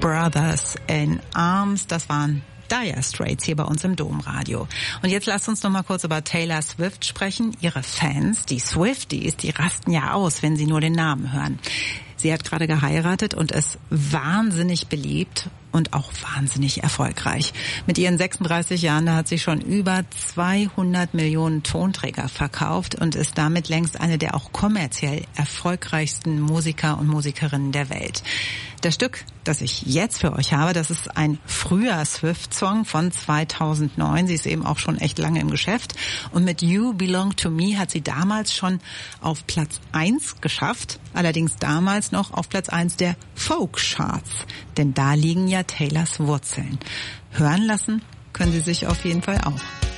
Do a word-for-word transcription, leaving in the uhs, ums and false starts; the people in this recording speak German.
Brothers in Arms. Das waren Dire Straits hier bei uns im Domradio. Und jetzt lasst uns noch mal kurz über Taylor Swift sprechen. Ihre Fans, die Swifties, die rasten ja aus, wenn sie nur den Namen hören. Sie hat gerade geheiratet und ist wahnsinnig beliebt und auch wahnsinnig erfolgreich. Mit ihren sechsunddreißig Jahren, da hat sie schon über zweihundert Millionen Tonträger verkauft und ist damit längst eine der auch kommerziell erfolgreichsten Musiker und Musikerinnen der Welt. Das Stück, das ich jetzt für euch habe, das ist ein früher Swift-Song von zweitausendneun. Sie ist eben auch schon echt lange im Geschäft. Und mit You Belong to Me hat sie damals schon auf Platz eins geschafft. Allerdings damals noch auf Platz eins der Folk-Charts. Denn da liegen ja Taylors Wurzeln. Hören lassen können Sie sich auf jeden Fall auch.